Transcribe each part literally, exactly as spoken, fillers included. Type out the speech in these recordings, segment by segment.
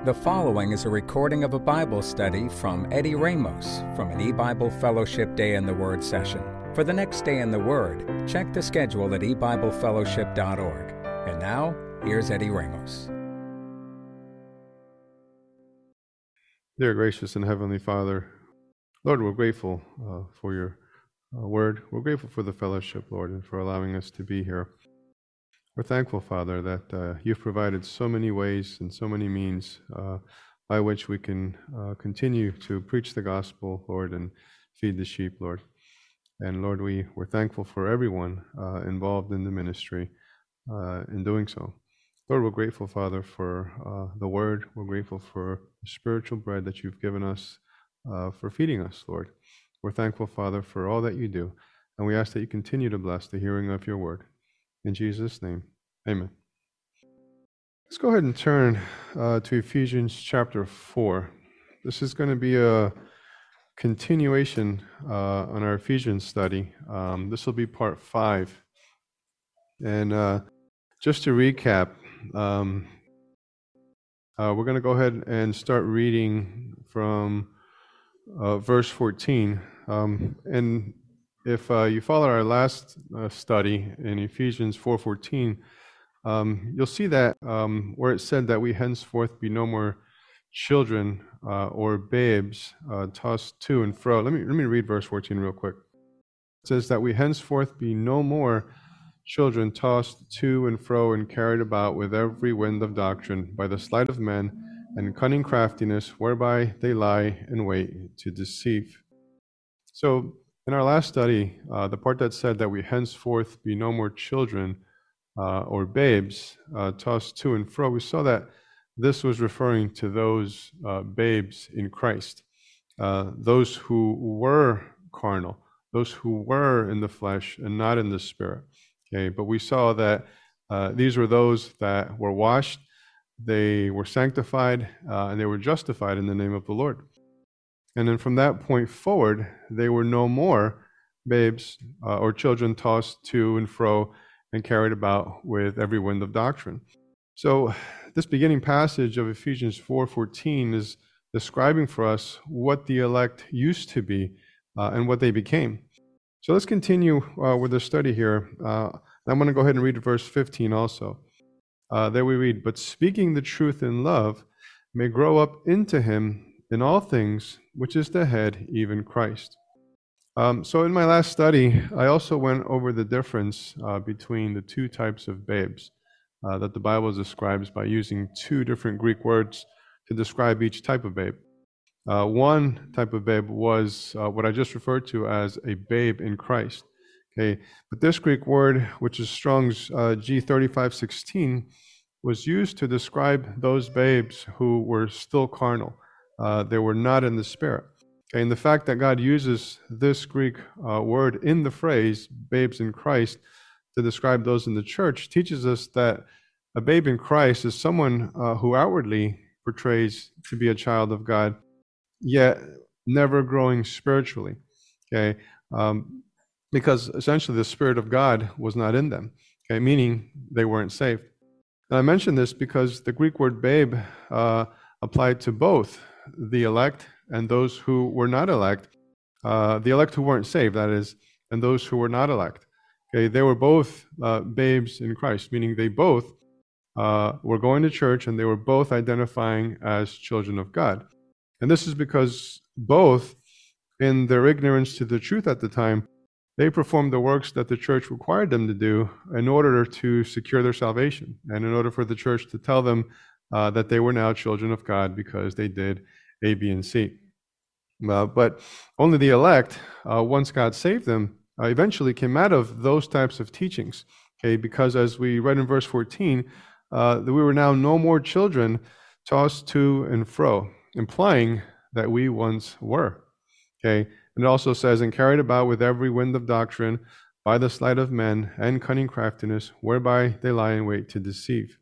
The following is a recording of a Bible study from Eddie Ramos from an E-Bible Fellowship Day in the Word session. For the next Day in the Word, check the schedule at e bible fellowship dot org. And now, here's Eddie Ramos. Dear gracious and heavenly Father, Lord, we're grateful uh, for your uh, word. We're grateful for the fellowship, Lord, and for allowing us to be here. We're thankful, Father, that uh, you've provided so many ways and so many means uh, by which we can uh, continue to preach the gospel, Lord, and feed the sheep, Lord. And Lord, we, we're thankful for everyone uh, involved in the ministry uh, in doing so. Lord, we're grateful, Father, for uh, the word. We're grateful for the spiritual bread that you've given us uh, for feeding us, Lord. We're thankful, Father, for all that you do. And we ask that you continue to bless the hearing of your word. In Jesus' name, amen. Let's go ahead and turn uh, to Ephesians chapter four. This is going to be a continuation uh, on our Ephesians study. Um, this will be part five. And uh, just to recap, um, uh, we're going to go ahead and start reading from uh, verse fourteen. Um, and if uh, you followed our last uh, study in Ephesians four fourteen, um, you'll see that um, where it said that we henceforth be no more children uh, or babes uh, tossed to and fro. Let me let me read verse fourteen real quick. It says that we henceforth be no more children tossed to and fro and carried about with every wind of doctrine by the sleight of men and cunning craftiness whereby they lie in wait to deceive. So in our last study, uh, the part that said that we henceforth be no more children uh, or babes uh, tossed to and fro, we saw that this was referring to those uh, babes in Christ, uh, those who were carnal, those who were in the flesh and not in the spirit. Okay, but we saw that uh, these were those that were washed, they were sanctified, uh, and they were justified in the name of the Lord. And then from that point forward, they were no more babes uh, or children tossed to and fro and carried about with every wind of doctrine. So this beginning passage of Ephesians four fourteen is describing for us what the elect used to be uh, and what they became. So let's continue uh, with the study here. Uh, I'm going to go ahead and read verse fifteen also. Uh, there we read, "But speaking the truth in love may grow up into him in all things, which is the head, even Christ." Um, so in my last study, I also went over the difference uh, between the two types of babes uh, that the Bible describes by using two different Greek words to describe each type of babe. Uh, one type of babe was uh, what I just referred to as a babe in Christ. Okay, but this Greek word, which is Strong's uh, G thirty-five sixteen, was used to describe those babes who were still carnal. Uh, they were not in the Spirit. Okay, and the fact that God uses this Greek uh, word in the phrase, babes in Christ, to describe those in the church, teaches us that a babe in Christ is someone uh, who outwardly portrays to be a child of God, yet never growing spiritually. Okay, um, because essentially the Spirit of God was not in them, okay, meaning they weren't saved. And I mention this because the Greek word babe uh, applied to both the elect and those who were not elect, uh, the elect who weren't saved, that is, and those who were not elect. Okay, they were both uh, babes in Christ, meaning they both uh, were going to church and they were both identifying as children of God. And this is because both, in their ignorance to the truth at the time, they performed the works that the church required them to do in order to secure their salvation, and in order for the church to tell them uh, that they were now children of God because they did A, B, and C. Uh, but only the elect, uh, once God saved them, uh, eventually came out of those types of teachings. Okay, because as we read in verse fourteen, uh, that we were now no more children tossed to and fro, implying that we once were. Okay, and it also says, "And carried about with every wind of doctrine by the sleight of men and cunning craftiness, whereby they lie in wait to deceive."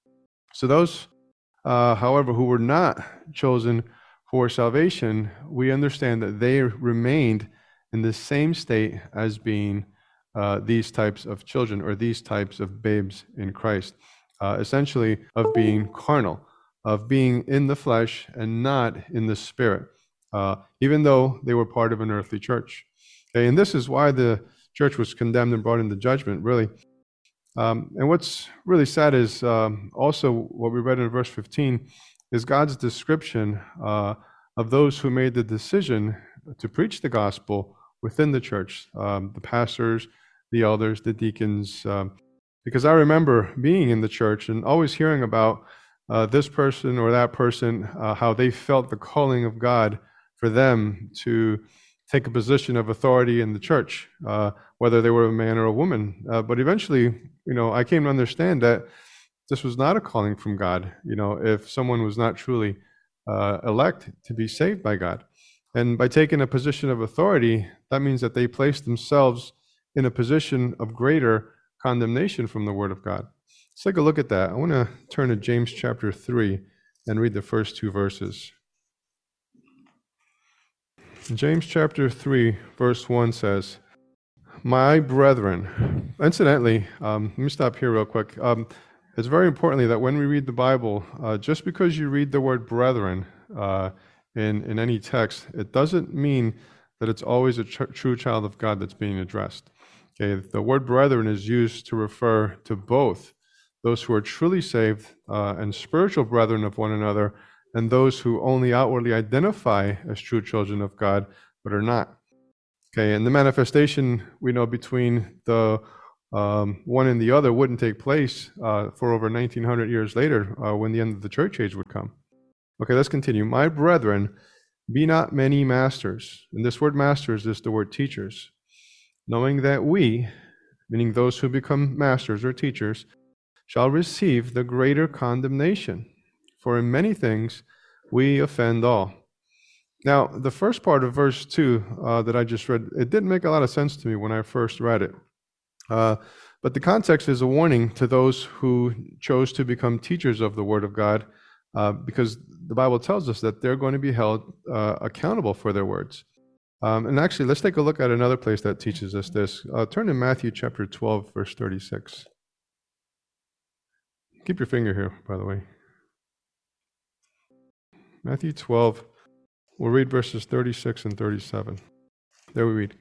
So those, uh, however, who were not chosen for salvation, we understand that they remained in the same state as being uh, these types of children or these types of babes in Christ, uh, essentially of being carnal. of being in the flesh and not in the spirit, uh, even though they were part of an earthly church. Okay, and this is why the church was condemned and brought into judgment, really. Um, and what's really sad is um, also what we read in verse fifteen is God's description uh, of those who made the decision to preach the gospel within the church, um, the pastors, the elders, the deacons. Um, because I remember being in the church and always hearing about uh, this person or that person, uh, how they felt the calling of God for them to take a position of authority in the church, uh, whether they were a man or a woman. Uh, but eventually, you know, I came to understand that this was not a calling from God, you know, if someone was not truly uh, elect to be saved by God. And by taking a position of authority, that means that they place themselves in a position of greater condemnation from the Word of God. Let's take a look at that. I want to turn to James chapter three and read the first two verses. James chapter three, verse one says, "My brethren," incidentally, um, let me stop here real quick. Um, it's very importantly that when we read the Bible, uh, just because you read the word brethren uh, in, in any text, it doesn't mean that it's always a tr- true child of God that's being addressed. Okay, the word brethren is used to refer to both those who are truly saved uh, and spiritual brethren of one another, and those who only outwardly identify as true children of God, but are not. Okay, and the manifestation we know between the um, one and the other wouldn't take place uh, for over nineteen hundred years later uh, when the end of the church age would come. Okay, let's continue. "My brethren, be not many masters." And this word masters is the word teachers. "Knowing that we," meaning those who become masters or teachers, "shall receive the greater condemnation. For in many things we offend all." Now, the first part of verse two uh, that I just read, it didn't make a lot of sense to me when I first read it. Uh, but the context is a warning to those who chose to become teachers of the Word of God, uh, because the Bible tells us that they're going to be held uh, accountable for their words. Um, and actually, let's take a look at another place that teaches us this. Uh, turn to Matthew chapter twelve, verse thirty-six. Keep your finger here, by the way. Matthew twelve, we'll read verses thirty-six and thirty-seven. There we read,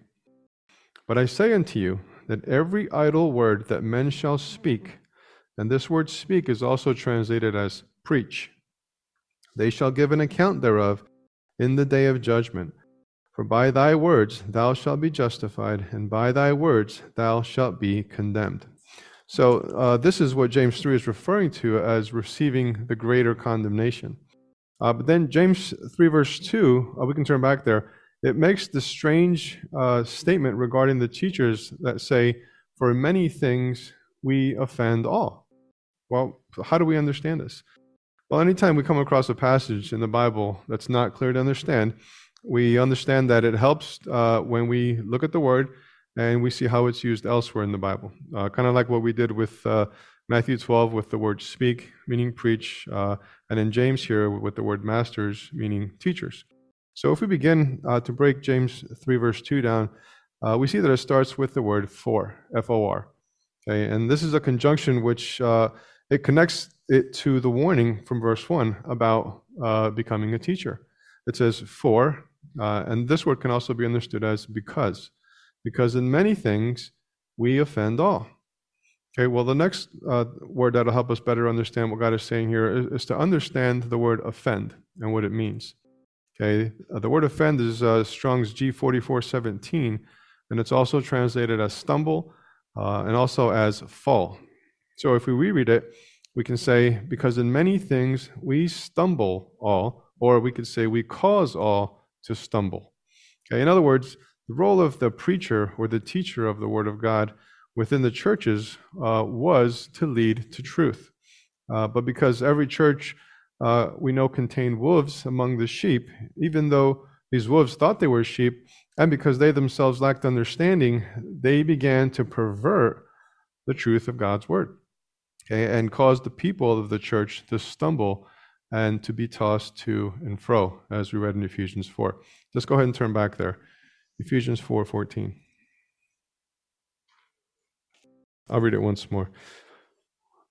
"But I say unto you, that every idle word that men shall speak," and this word speak is also translated as preach, "they shall give an account thereof in the day of judgment. For by thy words thou shalt be justified, and by thy words thou shalt be condemned." So uh, this is what James three is referring to as receiving the greater condemnation. Uh, but then James three verse two, uh, we can turn back there, it makes the strange uh, statement regarding the teachers that say, "For in many things we offend all." Well, how do we understand this? Well, anytime we come across a passage in the Bible that's not clear to understand, we understand that it helps uh, when we look at the word and we see how it's used elsewhere in the Bible. Uh, kind of like what we did with uh, Matthew twelve with the word speak, meaning preach, uh, and in James here with the word masters, meaning teachers. So if we begin uh, to break James three verse two down, uh, we see that it starts with the word for, F O R. Okay, and this is a conjunction which uh, it connects it to the warning from verse one about uh, becoming a teacher. It says for, uh, and this word can also be understood as because. Because in many things we offend all. Okay, well, the next uh, word that'll help us better understand what God is saying here is, is to understand the word offend and what it means. Okay, uh, the word offend is uh, Strong's G forty-four seventeen, and it's also translated as stumble uh, and also as fall. So if we reread it, we can say, because in many things we stumble all, or we could say we cause all to stumble. Okay, in other words, the role of the preacher or the teacher of the Word of God within the churches uh, was to lead to truth. Uh, but because every church uh, we know contained wolves among the sheep, even though these wolves thought they were sheep, and because they themselves lacked understanding, they began to pervert the truth of God's Word, okay, and caused the people of the church to stumble and to be tossed to and fro, as we read in Ephesians four. Let's go ahead and turn back there. Ephesians four fourteen. I'll read it once more.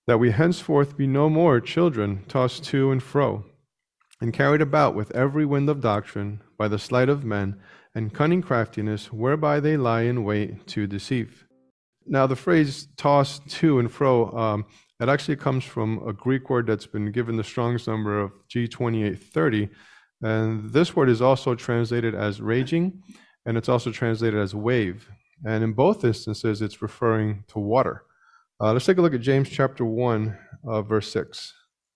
that we henceforth be no more children tossed to and fro, and carried about with every wind of doctrine by the sleight of men and cunning craftiness, whereby they lie in wait to deceive. Now, the phrase tossed to and fro, um, it actually comes from a Greek word that's been given the Strong's number of G twenty-eight thirty, and this word is also translated as raging, and it's also translated as wave. And in both instances, it's referring to water. Uh, let's take a look at James chapter one, uh, verse six.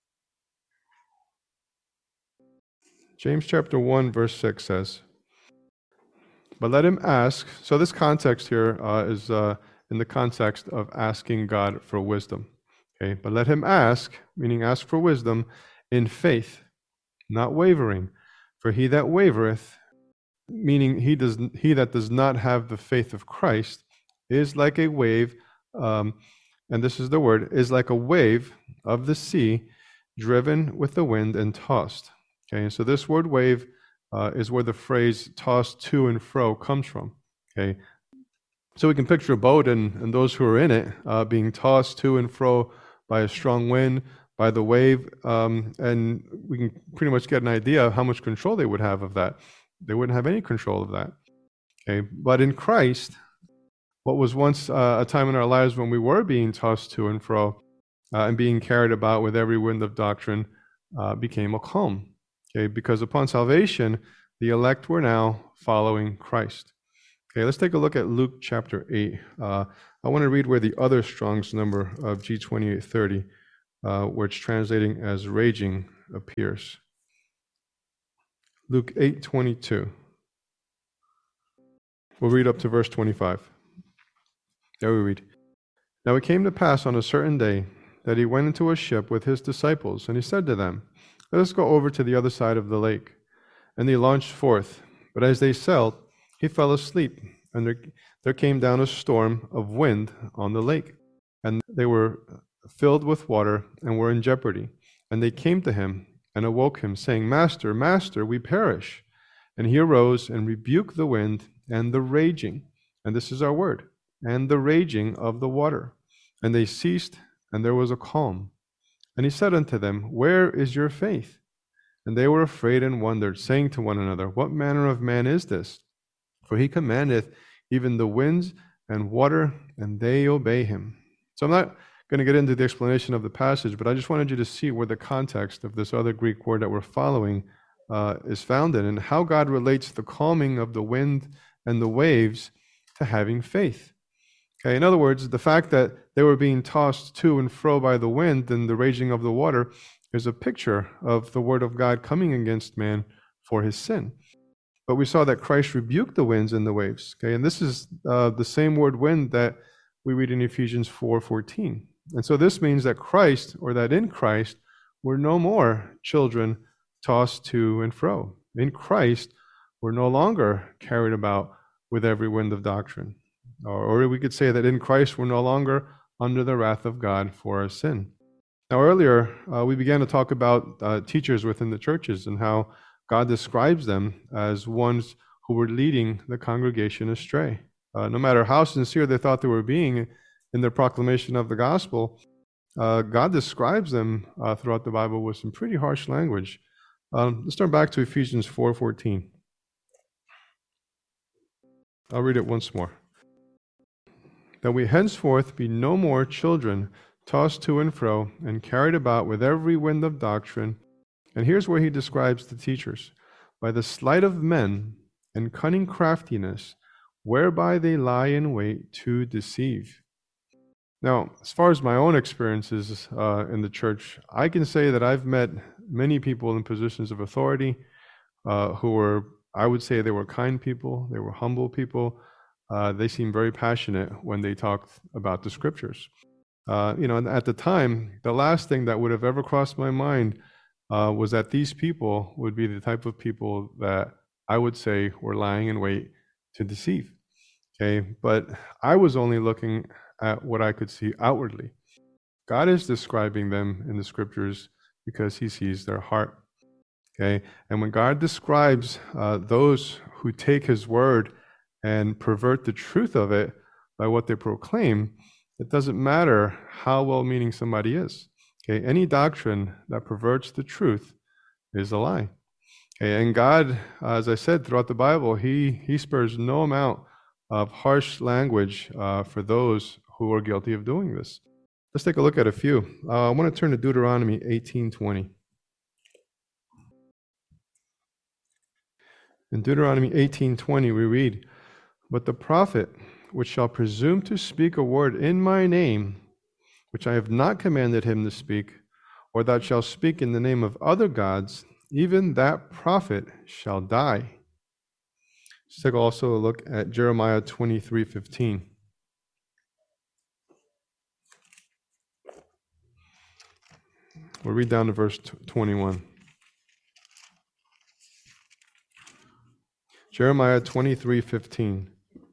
James chapter one, verse six says, "But let him ask," so this context here uh, is uh, in the context of asking God for wisdom. Okay, but let him ask, meaning ask for wisdom, in faith, not wavering. For he that wavereth, meaning he does he that does not have the faith of Christ, is like a wave, um, and this is the word, is like a wave of the sea, driven with the wind and tossed. Okay, and so this word wave uh, is where the phrase tossed to and fro comes from. Okay, so we can picture a boat and, and those who are in it uh, being tossed to and fro by a strong wind, by the wave, um, and we can pretty much get an idea of how much control they would have of that. They wouldn't have any control of that. Okay, but in Christ, what was once uh, a time in our lives when we were being tossed to and fro uh, and being carried about with every wind of doctrine uh, became a calm. Okay, because upon salvation, the elect were now following Christ. Okay, let's take a look at Luke chapter eight. Uh, I want to read where the other Strong's number of G twenty-eight thirty, uh, where it's translating as raging, appears. Luke eight twenty-two. We'll read up to verse twenty-five. There we read, "Now it came to pass on a certain day that he went into a ship with his disciples, and he said to them, Let us go over to the other side of the lake. And they launched forth. But as they sailed, he fell asleep, and there, there came down a storm of wind on the lake. And they were filled with water and were in jeopardy. And they came to him and awoke him, saying, Master, Master, we perish. And he arose and rebuked the wind and the raging, and this is our word, and the raging of the water. And they ceased, and there was a calm. And he said unto them, Where is your faith? And they were afraid and wondered, saying to one another, What manner of man is this? For he commandeth even the winds and water, and they obey him. So I'm not going to get into the explanation of the passage, but I just wanted you to see where the context of this other Greek word that we're following uh, is found in, and how God relates the calming of the wind and the waves to having faith. Okay, in other words, the fact that they were being tossed to and fro by the wind and the raging of the water is a picture of the word of God coming against man for his sin. But we saw that Christ rebuked the winds and the waves. Okay, and this is uh, the same word wind that we read in Ephesians four fourteen. And so this means that Christ, or that in Christ, we're no more children tossed to and fro. In Christ, we're no longer carried about with every wind of doctrine. Or, or we could say that in Christ, we're no longer under the wrath of God for our sin. Now, earlier, uh, we began to talk about uh, teachers within the churches and how God describes them as ones who were leading the congregation astray. Uh, no matter how sincere they thought they were being in their proclamation of the gospel, uh, God describes them uh, throughout the Bible with some pretty harsh language. Um, let's turn back to Ephesians four fourteen. I'll read it once more. That we henceforth be no more children tossed to and fro and carried about with every wind of doctrine. And here's where he describes the teachers. By the sleight of men and cunning craftiness, whereby they lie in wait to deceive. Now, as far as my own experiences uh, in the church, I can say that I've met many people in positions of authority uh, who were, I would say they were kind people, they were humble people. Uh, they seemed very passionate when they talked about the scriptures. Uh, you know, at the time, the last thing that would have ever crossed my mind uh, was that these people would be the type of people that I would say were lying in wait to deceive. Okay, but I was only looking at what I could see outwardly. God is describing them in the scriptures because he sees their heart. Okay, and when God describes uh, those who take his word and pervert the truth of it by what they proclaim, It doesn't matter how well-meaning somebody is. Okay, any doctrine that perverts the truth is a lie. Okay, and God, as I said throughout the Bible, He He spares no amount of harsh language uh, for those who are guilty of doing this. Let's take a look at a few. Uh, I want to turn to Deuteronomy eighteen twenty. In Deuteronomy eighteen twenty, we read, "But the prophet which shall presume to speak a word in my name, which I have not commanded him to speak, or that shall speak in the name of other gods, even that prophet shall die." Let's take also a look at Jeremiah twenty-three fifteen. We'll read down to verse twenty-one. Jeremiah twenty-three fifteen.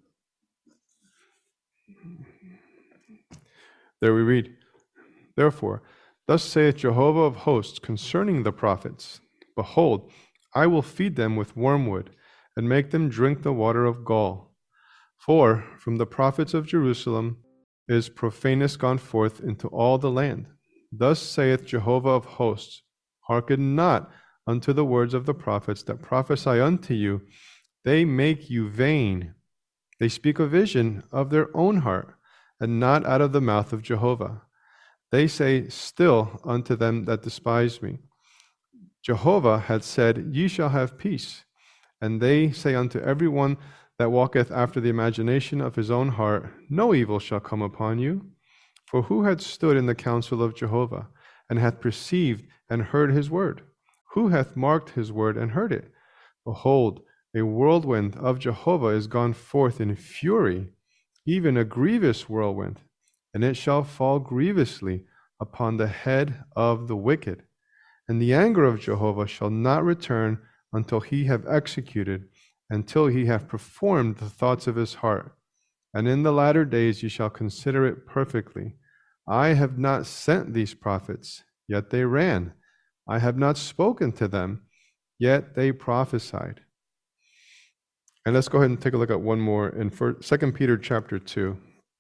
There we read, "Therefore, thus saith Jehovah of hosts concerning the prophets, Behold, I will feed them with wormwood, and make them drink the water of gall. For from the prophets of Jerusalem is profaneness gone forth into all the land. Thus saith Jehovah of hosts, Hearken not unto the words of the prophets that prophesy unto you. They make you vain. They speak a vision of their own heart, and not out of the mouth of Jehovah. They say still unto them that despise me, Jehovah hath said, Ye shall have peace. And they say unto every one that walketh after the imagination of his own heart, No evil shall come upon you. For who hath stood in the counsel of Jehovah, and hath perceived and heard his word? Who hath marked his word and heard it? Behold, a whirlwind of Jehovah is gone forth in fury, even a grievous whirlwind, and it shall fall grievously upon the head of the wicked. And the anger of Jehovah shall not return until he have executed, until he have performed the thoughts of his heart. And in the latter days ye shall consider it perfectly. I have not sent these prophets, yet they ran. I have not spoken to them, yet they prophesied." And let's go ahead and take a look at one more in Second Peter chapter two.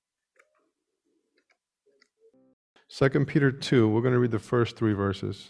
Second Peter two, we're going to read the first three verses.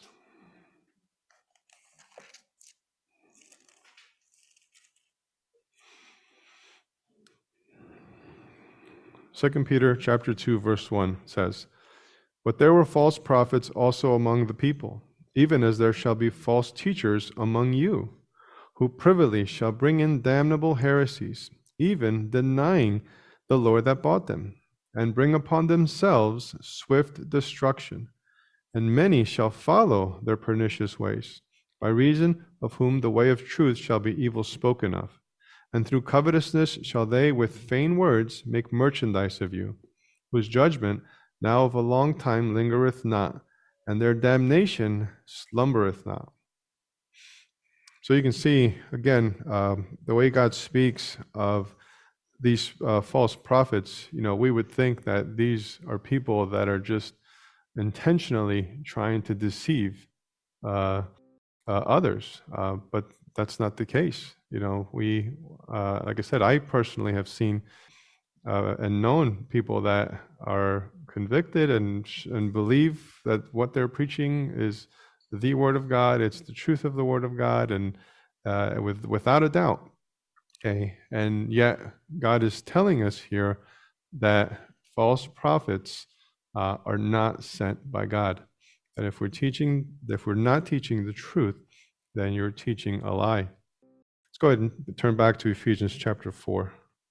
Second Peter chapter two, verse one says, "But there were false prophets also among the people, even as there shall be false teachers among you, who privily shall bring in damnable heresies, even denying the Lord that bought them, and bring upon themselves swift destruction. And many shall follow their pernicious ways, by reason of whom the way of truth shall be evil spoken of. And through covetousness shall they with vain words make merchandise of you, whose judgment now of a long time lingereth not, and their damnation slumbereth not." So you can see, again, um, the way God speaks of these uh, false prophets, you know, we would think that these are people that are just intentionally trying to deceive uh, uh, others, uh, but that's not the case. You know, we, uh, like I said, I personally have seen uh, and known people that are convicted and and believe that what they're preaching is the Word of God, it's the truth of the Word of God, and uh, with without a doubt. Okay, and yet God is telling us here that false prophets uh, are not sent by God. And if we're teaching, if we're not teaching the truth, then you're teaching a lie. Let's go ahead and turn back to Ephesians chapter four.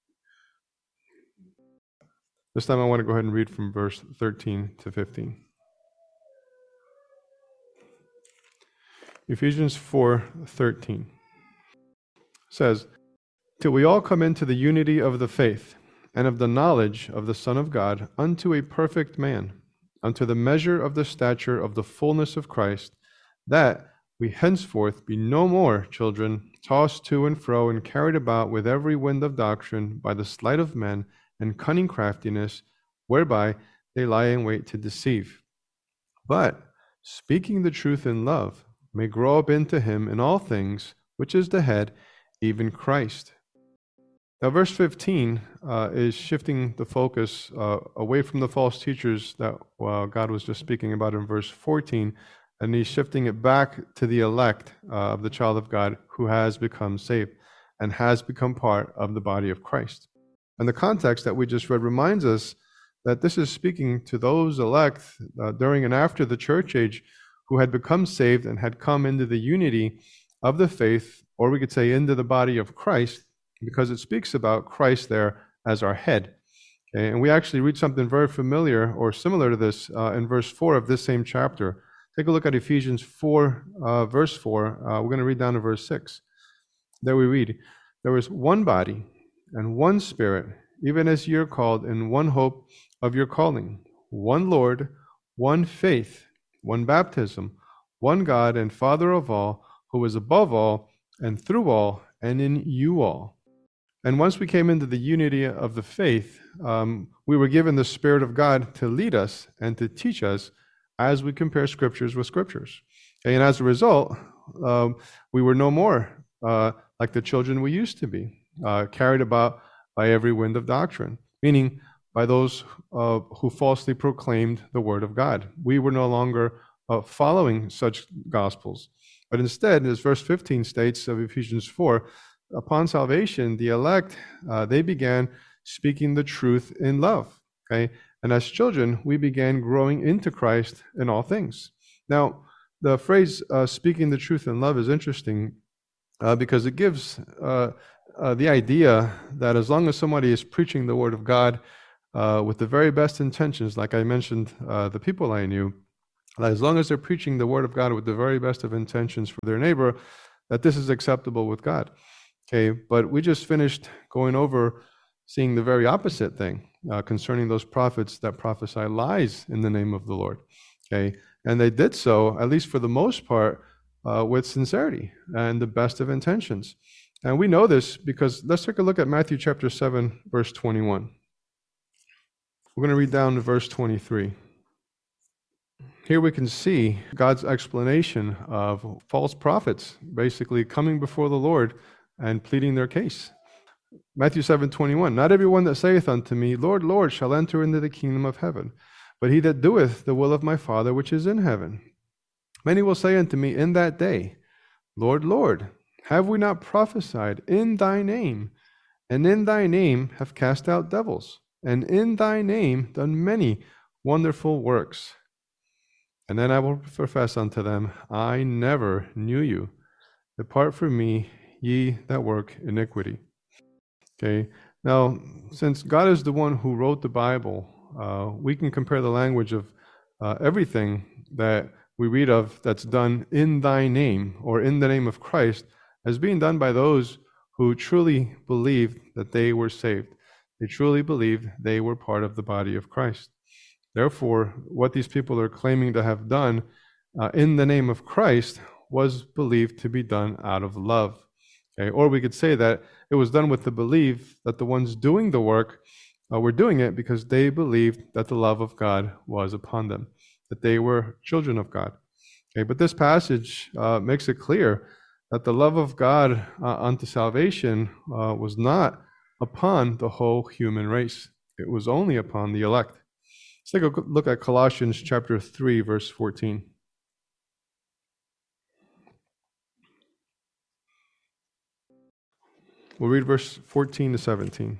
This time I want to go ahead and read from verse thirteen to fifteen. Ephesians four thirteen says, "Till we all come into the unity of the faith and of the knowledge of the Son of God, unto a perfect man, unto the measure of the stature of the fullness of Christ, that we henceforth be no more children, tossed to and fro and carried about with every wind of doctrine by the sleight of men and cunning craftiness, whereby they lie in wait to deceive. But speaking the truth in love, may grow up into him in all things, which is the head, even Christ, Now, verse fifteen uh, is shifting the focus uh, away from the false teachers that uh, God was just speaking about in verse fourteen, and he's shifting it back to the elect uh, of the child of God who has become saved and has become part of the body of Christ. And the context that we just read reminds us that this is speaking to those elect uh, during and after the church age who had become saved and had come into the unity of the faith, or we could say into the body of Christ, because it speaks about Christ there as our head. Okay? And we actually read something very familiar or similar to this uh, in verse four of this same chapter. Take a look at Ephesians four, uh, verse four. Uh, we're going to read down to verse six. There we read, "There is one body and one Spirit, even as ye are called in one hope of your calling, one Lord, one faith, one baptism, one God and Father of all, who is above all and through all and in you all." And once we came into the unity of the faith, um, we were given the Spirit of God to lead us and to teach us as we compare Scriptures with Scriptures. Okay, and as a result, um, we were no more uh, like the children we used to be, uh, carried about by every wind of doctrine, meaning by those uh, who falsely proclaimed the Word of God. We were no longer uh, following such gospels, but instead, as verse fifteen states of Ephesians four, upon salvation, the elect, uh, they began speaking the truth in love, okay? And as children, we began growing into Christ in all things. Now, the phrase uh, speaking the truth in love is interesting uh, because it gives uh, uh, the idea that as long as somebody is preaching the Word of God uh, with the very best intentions, like I mentioned, uh, the people I knew, as long as they're preaching the Word of God with the very best of intentions for their neighbor, that this is acceptable with God. Okay, but we just finished going over seeing the very opposite thing uh, concerning those prophets that prophesy lies in the name of the Lord. Okay, and they did so, at least for the most part, uh, with sincerity and the best of intentions. And we know this because let's take a look at Matthew chapter seven, verse twenty-one. We're going to read down to verse twenty-three. Here we can see God's explanation of false prophets basically coming before the Lord and pleading their case. Matthew seven twenty-one, "Not everyone that saith unto me, Lord, Lord, shall enter into the kingdom of heaven, but he that doeth the will of my Father which is in heaven. Many will say unto me in that day, Lord, Lord, have we not prophesied in thy name, and in thy name have cast out devils, and in thy name done many wonderful works? And then I will profess unto them, I never knew you. Depart from me, ye that work iniquity." Okay, now, since God is the one who wrote the Bible, uh, we can compare the language of uh, everything that we read of that's done in thy name, or in the name of Christ, as being done by those who truly believed that they were saved. They truly believed they were part of the body of Christ. Therefore, what these people are claiming to have done uh, in the name of Christ was believed to be done out of love. Okay? Or we could say that it was done with the belief that the ones doing the work uh, were doing it because they believed that the love of God was upon them, that they were children of God. Okay? But this passage uh, makes it clear that the love of God uh, unto salvation uh, was not upon the whole human race. It was only upon the elect. Let's take a look at Colossians chapter three, verse fourteen. We'll read verse fourteen to seventeen.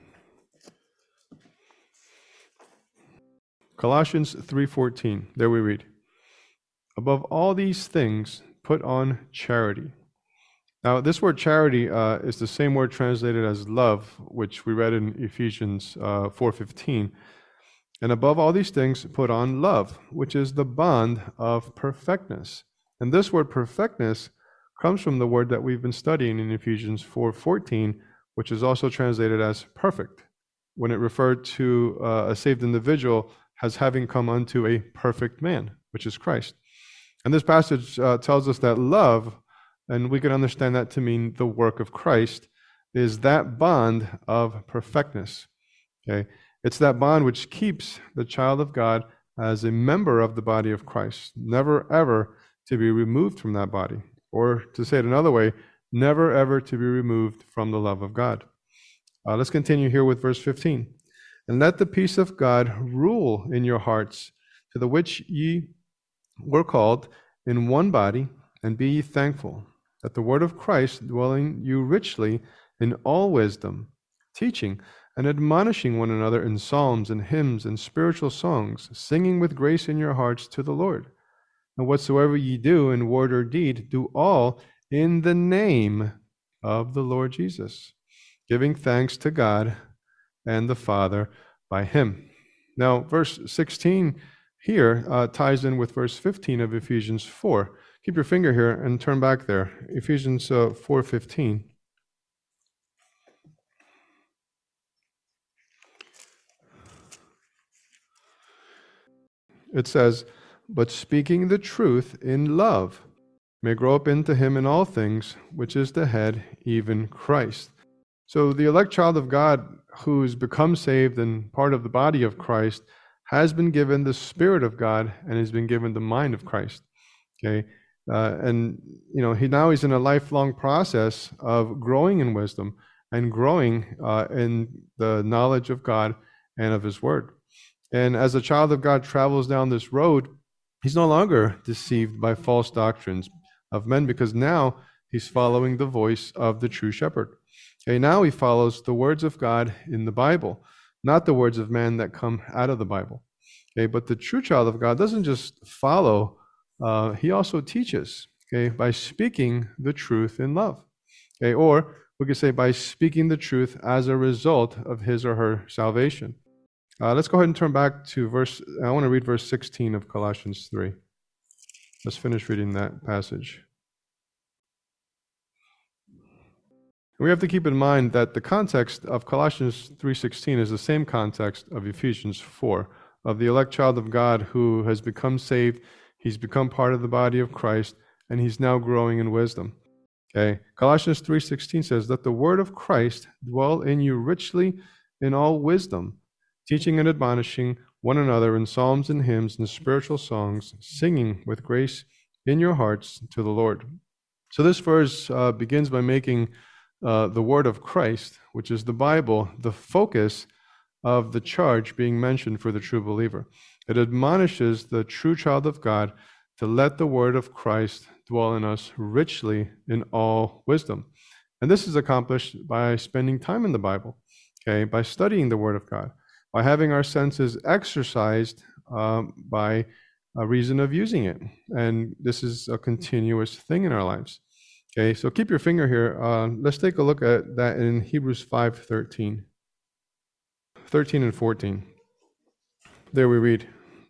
Colossians three fourteen. There we read, "Above all these things, put on charity." Now, this word charity uh, is the same word translated as love, which we read in Ephesians uh, four fifteen. "And above all these things, put on love, which is the bond of perfectness." And this word perfectness comes from the word that we've been studying in Ephesians four fourteen, which is also translated as perfect, when it referred to uh, a saved individual as having come unto a perfect man, which is Christ. And this passage uh, tells us that love, and we can understand that to mean the work of Christ, is that bond of perfectness. Okay, it's that bond which keeps the child of God as a member of the body of Christ, never ever to be removed from that body. Or to say it another way, never ever to be removed from the love of God. Uh, let's continue here with verse fifteen. And let the peace of God rule in your hearts, to the which ye were called in one body, and be ye thankful, that the word of Christ dwell in you richly in all wisdom, teaching and admonishing one another in psalms and hymns and spiritual songs, singing with grace in your hearts to the Lord. And whatsoever ye do in word or deed, do all in the name of the Lord Jesus, giving thanks to God and the Father by him. Now, verse sixteen here uh, ties in with verse fifteen of Ephesians four. Keep your finger here and turn back there. Ephesians uh, four fifteen. It says, but speaking the truth in love may grow up into him in all things, which is the head, even Christ. So the elect child of God who's become saved and part of the body of Christ has been given the Spirit of God and has been given the mind of Christ. Okay, uh, and you know he now he's in a lifelong process of growing in wisdom and growing uh, in the knowledge of God and of His Word. And as a child of God travels down this road, he's no longer deceived by false doctrines of men, because now he's following the voice of the true shepherd. Okay, now he follows the words of God in the Bible, not the words of man that come out of the Bible. Okay, but the true child of God doesn't just follow, uh, he also teaches, okay, by speaking the truth in love. Okay, or we could say by speaking the truth as a result of his or her salvation. Uh, let's go ahead and turn back to verse, I want to read verse sixteen of Colossians three. Let's finish reading that passage. We have to keep in mind that the context of Colossians three sixteen is the same context of Ephesians four, of the elect child of God who has become saved, he's become part of the body of Christ, and he's now growing in wisdom. Okay, Colossians three sixteen says, let the word of Christ dwell in you richly in all wisdom, teaching and admonishing one another in psalms and hymns and spiritual songs, singing with grace in your hearts to the Lord. So this verse uh, begins by making uh, the word of Christ, which is the Bible, the focus of the charge being mentioned for the true believer. It admonishes the true child of God to let the word of Christ dwell in us richly in all wisdom. And this is accomplished by spending time in the Bible, okay, by studying the word of God, by having our senses exercised um, by a reason of using it. And this is a continuous thing in our lives. Okay, so keep your finger here. Uh, let's take a look at that in Hebrews five thirteen. thirteen and fourteen. There we read,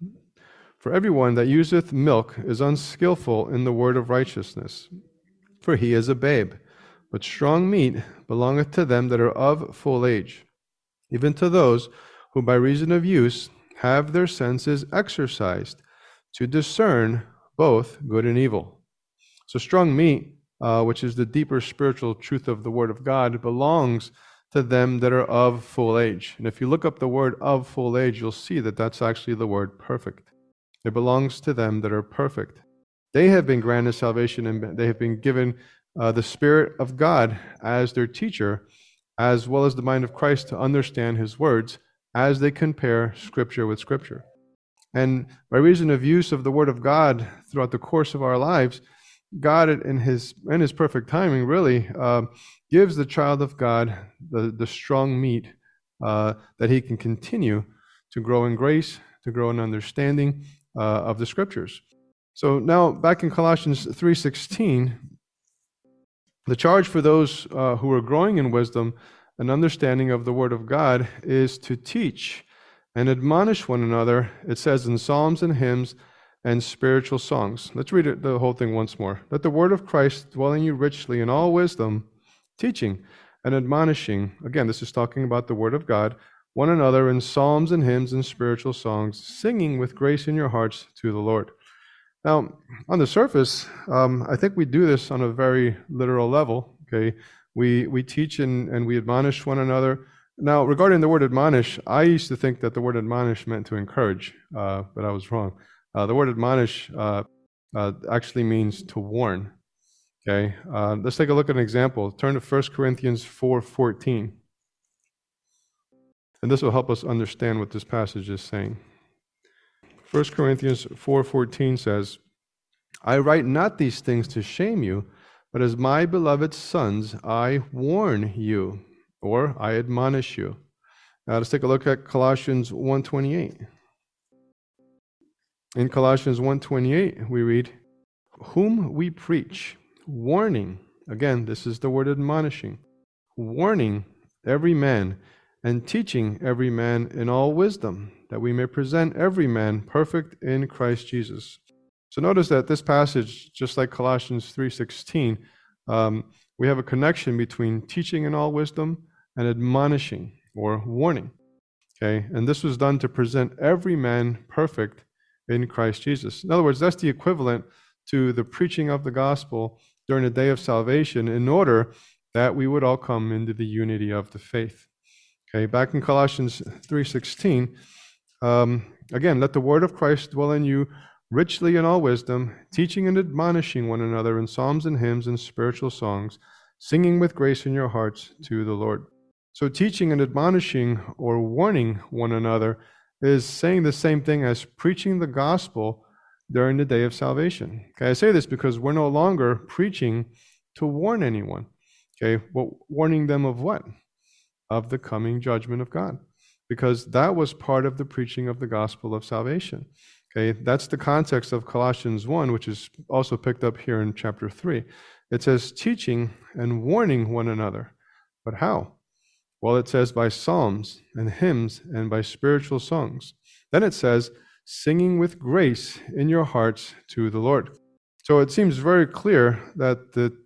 for everyone that useth milk is unskillful in the word of righteousness, for he is a babe. But strong meat belongeth to them that are of full age, even to those who by reason of use have their senses exercised to discern both good and evil. So strong meat, uh, which is the deeper spiritual truth of the Word of God, belongs to them that are of full age. And if you look up the word of full age, you'll see that that's actually the word perfect. It belongs to them that are perfect. They have been granted salvation and they have been given uh, the Spirit of God as their teacher, as well as the mind of Christ to understand His words as they compare Scripture with Scripture. And by reason of use of the Word of God throughout the course of our lives, God in His in His perfect timing really uh, gives the child of God the, the strong meat uh, that he can continue to grow in grace, to grow in understanding uh, of the Scriptures. So now back in Colossians three sixteen, the charge for those uh, who are growing in wisdom and understanding of the Word of God is to teach and admonish one another, it says in psalms and hymns and spiritual songs. Let's read it, the whole thing once more. Let the word of Christ dwell in you richly in all wisdom, teaching and admonishing, again, this is talking about the Word of God, one another in psalms and hymns and spiritual songs, singing with grace in your hearts to the Lord. Now, on the surface, um, I think we do this on a very literal level, okay? We we teach and, and we admonish one another. Now, regarding the word admonish, I used to think that the word admonish meant to encourage, uh, but I was wrong. Uh, the word admonish uh, uh, actually means to warn. Okay, uh, let's take a look at an example. Turn to First Corinthians four fourteen. And this will help us understand what this passage is saying. First Corinthians four fourteen says, I write not these things to shame you, but as my beloved sons, I warn you, or I admonish you. Now let's take a look at Colossians one twenty-eight. In Colossians one twenty-eight, we read, whom we preach, warning, again, this is the word admonishing, warning every man and teaching every man in all wisdom, that we may present every man perfect in Christ Jesus. So notice that this passage, just like Colossians three sixteen, um, we have a connection between teaching in all wisdom and admonishing or warning. Okay, and this was done to present every man perfect in Christ Jesus. In other words, that's the equivalent to the preaching of the gospel during the day of salvation, in order that we would all come into the unity of the faith. Okay, back in Colossians three sixteen, um, again, let the word of Christ dwell in you richly in all wisdom, teaching and admonishing one another in psalms and hymns and spiritual songs, singing with grace in your hearts to the Lord. So teaching and admonishing or warning one another is saying the same thing as preaching the gospel during the day of salvation. Okay, I say this because we're no longer preaching to warn anyone. Okay, well, warning them of what? Of the coming judgment of God, because that was part of the preaching of the gospel of salvation. Okay, that's the context of Colossians one, which is also picked up here in chapter three. It says teaching and warning one another. But how? Well, it says by psalms and hymns and by spiritual songs. Then it says singing with grace in your hearts to the Lord. So it seems very clear that the